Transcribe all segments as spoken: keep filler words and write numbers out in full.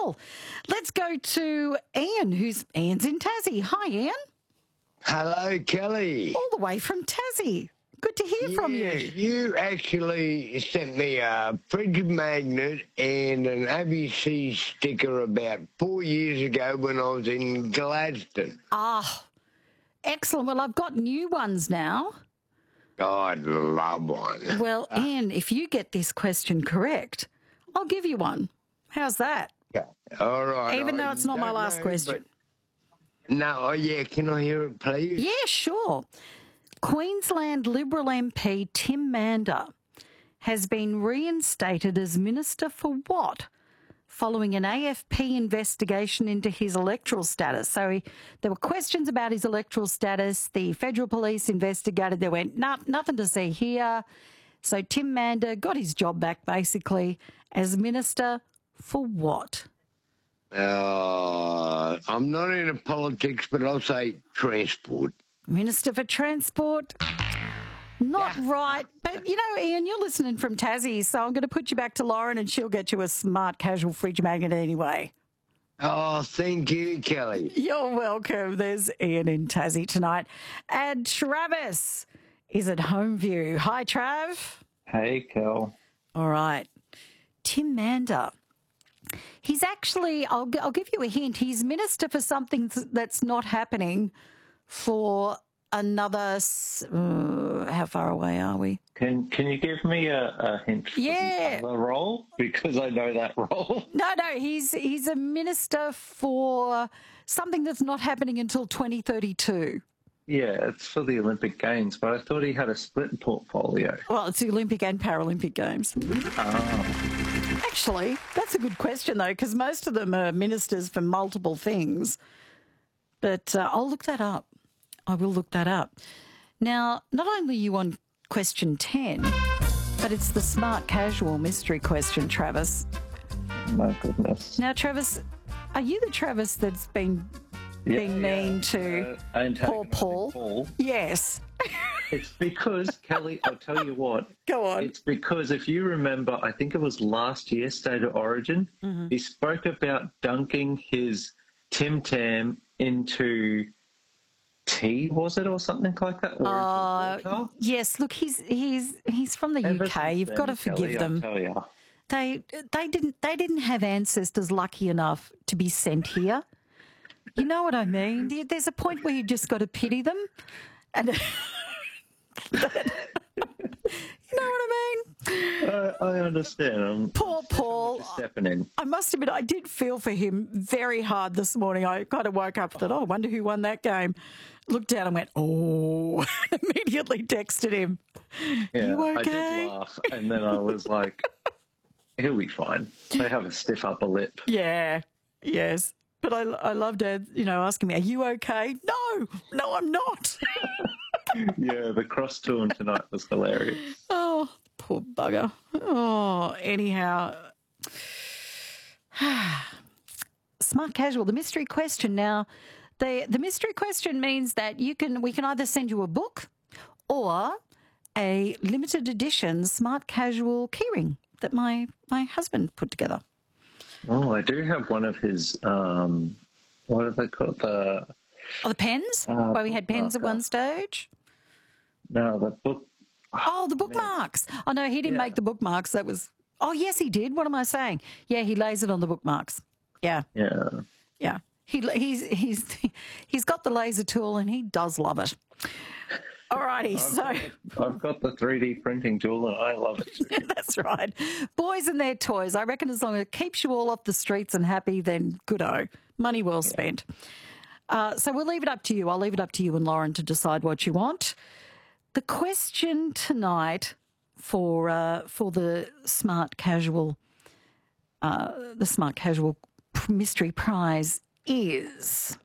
well. Let's go to Ian, who's Ian's in Tassie. Hi, Ian. Hello, Kelly. All the way from Tassie. Good to hear yes, from you. You actually sent me a fridge magnet and an A B C sticker about four years ago when I was in Gladstone. Ah, excellent. Well, I've got new ones now. I'd love one. Well, Ian, if you get this question correct, I'll give you one. How's that? Yeah. All right. Even I though it's not my don't last know, question. but- No, oh yeah, can I hear it, please? Yeah, sure. Queensland Liberal M P Tim Mander has been reinstated as Minister for what? Following an A F P investigation into his electoral status. So he, there were questions about his electoral status. The federal police investigated. They went, nah, nothing to see here. So Tim Mander got his job back, basically, as Minister for what? Uh, I'm not into politics, but I'll say transport. Minister for Transport. Not yeah. right. But, you know, Ian, you're listening from Tassie, so I'm going to put you back to Lauren and she'll get you a smart casual fridge magnet anyway. Oh, thank you, Kelly. You're welcome. There's Ian in Tassie tonight. And Travis is at Homeview. Hi, Trav. Hey, Kel. All right. Tim Mander. He's actually, I'll, I'll give you a hint, he's minister for something that's not happening for another, uh, how far away are we? Can Can you give me a, a hint for yeah. the other role? Because I know that role. No, no, he's he's a minister for something that's not happening until twenty thirty-two. Yeah, it's for the Olympic Games, but I thought he had a split portfolio. Well, it's the Olympic and Paralympic Games. Oh. Actually, that's a good question, though, because most of them are ministers for multiple things. But uh, I'll look that up. I will look that up. Now, not only are you on question ten, but it's the smart casual mystery question, Travis. My goodness. Now, Travis, are you the Travis that's been yeah, being mean yeah. to uh, poor Paul? Paul? Yes. It's because, Kelly, I'll tell you what. Go on. It's because if you remember, I think it was last year, State of Origin, mm-hmm. he spoke about dunking his Tim Tam into tea, was it, or something like that? Or uh, yes, look, he's he's he's from the Ever U K. You've got to forgive Kelly, them. I'll tell you. They they didn't they didn't have ancestors lucky enough to be sent here. You know what I mean? There's a point where you just got to pity them, and you know what I mean? Uh, I understand. I'm Poor Paul. Stepping in. I must admit, I did feel for him very hard this morning. I kind of woke up and thought, oh, I wonder who won that game. Looked down and went, oh, immediately texted him. Yeah, you okay? I did laugh, and then I was like, he'll be fine. They have a stiff upper lip. Yeah, yes. But I, I loved Dad, you know, asking me, are you okay? No, no, I'm not. Yeah, the cross tune tonight was hilarious. Oh, poor bugger. Oh, anyhow. Smart casual, the mystery question. Now, the the mystery question means that you can we can either send you a book or a limited edition smart casual keyring that my, my husband put together. Oh, I do have one of his, um, what are they called? The, oh, the pens? Uh, Where we had pens at one stage? No, the book. Oh, the bookmarks. Oh, no, he didn't yeah. make the bookmarks. That was, oh, yes, he did. What am I saying? Yeah, he lays it on the bookmarks. Yeah. Yeah. Yeah. He, he's, he's, he's got the laser tool and he does love it. All righty, so... Got, I've got the three D printing tool and I love it. That's right. Boys and their toys. I reckon as long as it keeps you all off the streets and happy, then good-o. Money well yeah. spent. Uh, so we'll leave it up to you. I'll leave it up to you and Lauren to decide what you want. The question tonight for uh, for the smart casual uh, the smart casual mystery prize is...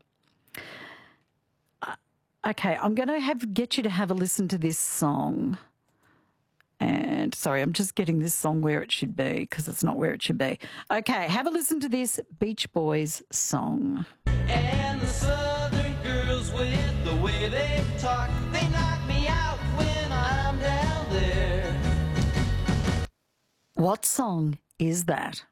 Okay, I'm going to have get you to have a listen to this song. And, sorry, I'm just getting this song where it should be because it's not where it should be. Okay, have a listen to this Beach Boys song. And the Southern girls with the way they talk, they knock me out when I'm down there. What song is that?